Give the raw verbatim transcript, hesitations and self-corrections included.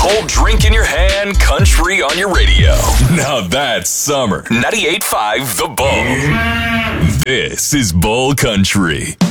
cold drink in your hand, country on your radio. Now that's summer. ninety-eight point five The Bull. This is Bull Country.